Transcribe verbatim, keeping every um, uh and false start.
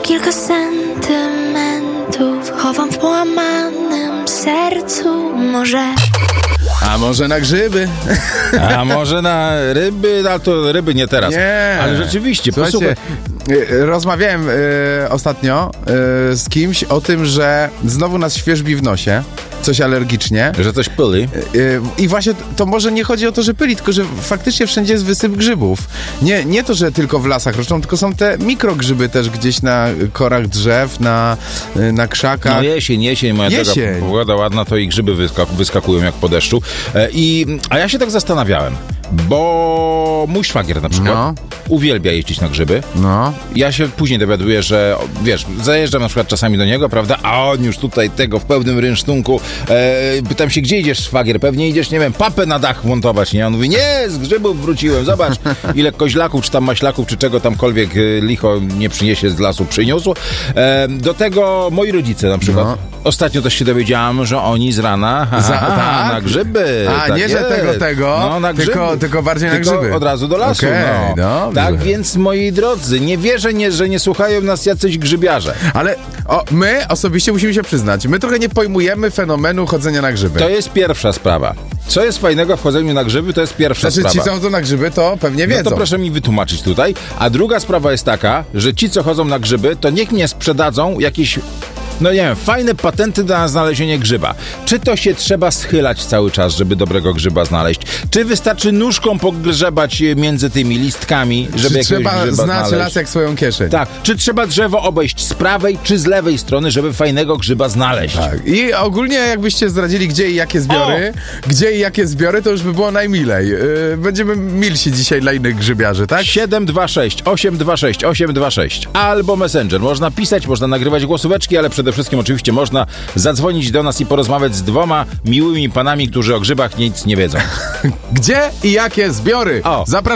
Kilka sentymentów chowam w połamanym sercu. Może... A może na grzyby? A może na ryby? Ale to ryby nie teraz. Nie. Ale rzeczywiście, Słuchajcie, rozmawiałem y, ostatnio y, z kimś o tym, że znowu nas świerzbi w nosie. Coś alergicznie. Że coś pyli. Y, y, I właśnie to może nie chodzi o to, że pyli, tylko że faktycznie wszędzie jest wysyp grzybów. Nie, nie to, że tylko w lasach roszczą, tylko są te mikrogrzyby też gdzieś na korach drzew, na, y, na krzakach. No jesień, jesień, moja Jesień. droga, pogoda ładna, to i grzyby wyskak- wyskakują jak po deszczu. E, i, a ja się tak zastanawiałem, bo mój szwagier na przykład No. uwielbia jeździć na grzyby. No. Ja się później dowiaduję, że wiesz, zajeżdżam na przykład czasami do niego, prawda, a on już tutaj tego w pełnym rynsztunku. E, pytam się, gdzie idziesz, szwagier? Pewnie idziesz, nie wiem, papę na dach montować, nie? On mówi, nie, z grzybów wróciłem, zobacz, ile koźlaków, czy tam maślaków, czy czego tamkolwiek e, licho nie przyniesie z lasu, przyniósł. E, do tego moi rodzice na przykład. No. Ostatnio też się dowiedziałam, że oni z rana ha, Za- ha, tak? na grzyby. A, tak nie, że jest. tego, tego, no, na tylko- grzyby. tylko bardziej na Tylko grzyby. od razu do lasu. Okej, no. dobrze. Tak więc, moi drodzy, nie wierzę, nie, że nie słuchają nas jacyś grzybiarze. Ale o, my osobiście musimy się przyznać, my trochę nie pojmujemy fenomenu chodzenia na grzyby. To jest pierwsza sprawa. Co jest fajnego w chodzeniu na grzyby, to jest pierwsza Znaczy ci, sprawa. co chodzą na grzyby, to pewnie No wiedzą. to proszę mi wytłumaczyć tutaj. A druga sprawa jest taka, że ci, co chodzą na grzyby, to niech mnie sprzedadzą jakieś, no nie wiem, fajne patenty na znalezienie grzyba. Czy to się trzeba schylać cały czas, żeby dobrego grzyba znaleźć? Czy wystarczy nóżką pogrzebać między tymi listkami, żeby Czy jakiegoś trzeba grzyba znać znaleźć? las jak swoją kieszeń. Tak. Czy trzeba drzewo obejść z prawej czy z lewej strony, żeby fajnego grzyba znaleźć? Tak. I ogólnie jakbyście zdradzili, gdzie i jakie zbiory, gdzie i jakie zbiory, to już by było najmilej. Yy, będziemy milsi dzisiaj dla innych grzybiarzy, tak? siedem dwa sześć osiem dwa sześć osiem dwa sześć albo Messenger. Można pisać, można nagrywać głosóweczki, ale przede wszystkim oczywiście można zadzwonić do nas i porozmawiać z dwoma miłymi panami, którzy o grzybach nic nie wiedzą. Gdzie i jakie zbiory? O. Zapraszam.